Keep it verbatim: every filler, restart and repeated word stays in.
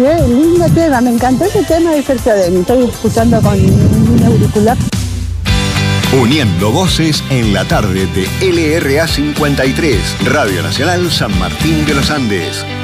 Qué lindo tema, me encantó ese tema de Sergio Denis. Estoy escuchando con un auricular. Uniendo voces en la tarde de L R A cincuenta y tres, Radio Nacional San Martín de los Andes.